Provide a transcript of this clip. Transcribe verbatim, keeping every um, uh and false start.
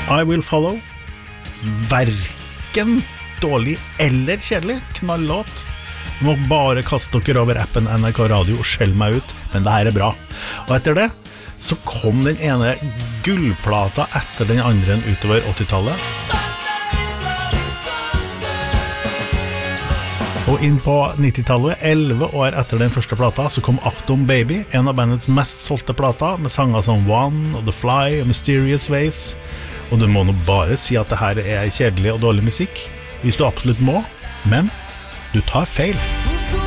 I Will Follow. Verken dårlig eller kjedelig. Knalllåt. Du må bare kaste dere over appen N R K Radio og skjell meg ut, men det her er bra. Og etter det så kom den ene gullplata etter den andre utover åttitallet. Og inn på nittitallet, elleve år etter den første plata, så kom Achtung Baby, en av bandets mest solgte plata, med sanger som One, og The Fly, og Mysterious Ways. Og du må nå bare si at det her er kjedelig og dårlig musikk, hvis du absolutt må, men du tar feil.